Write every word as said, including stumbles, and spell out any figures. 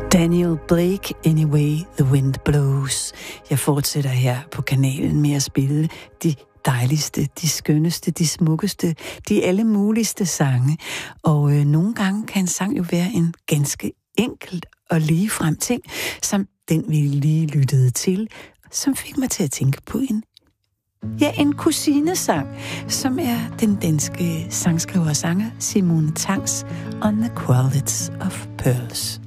Daniel Blake, Anyway the Wind Blows. Jeg fortsætter her på kanalen med at spille de dejligste, de skønneste, de smukkeste, de alle muligste sange. Og øh, nogle gange kan en sang jo være en ganske enkelt og ligefrem ting, som den vi lige lyttede til, som fik mig til at tænke på en Ja, en kusinesang, som er den danske sangskriver og sanger Simone Tangs On the Quality of Pearls.